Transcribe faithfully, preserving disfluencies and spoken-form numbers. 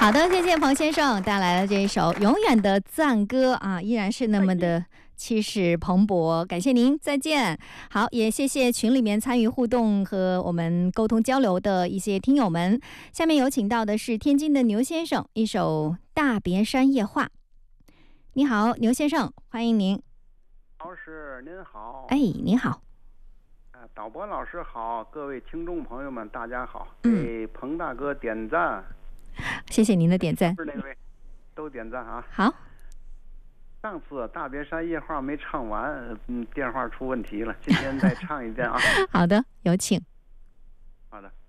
好的，谢谢彭先生带来了这一首《永远的赞歌》啊，依然是那么的气势蓬勃。感谢您，再见。好，也谢谢群里面参与互动和我们沟通交流的一些听友们。下面有请到的是天津的牛先生，一首《大别山夜话》。你好，牛先生，欢迎您。 老师您好。 哎，你好。 导播老师好，各位听众朋友们大家好，给彭大哥点赞。 谢谢您的点赞。 是那位都点赞啊。 好。 上次《大别山夜话》没唱完，嗯，电话出问题了，今天再唱一遍啊。 好的，有请。 好的。